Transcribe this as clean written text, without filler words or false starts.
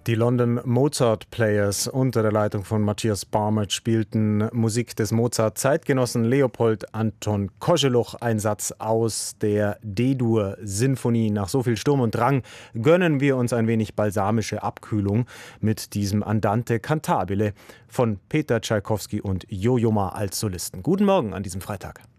Die London Mozart Players unter der Leitung von Matthias Barmert spielten Musik des Mozart-Zeitgenossen Leopold Anton Koscheluch, ein Satz aus der D-Dur-Sinfonie. Nach so viel Sturm und Drang gönnen wir uns ein wenig balsamische Abkühlung mit diesem Andante cantabile von Peter Tschaikowski und Yo-Yo Ma als Solisten. Guten Morgen an diesem Freitag.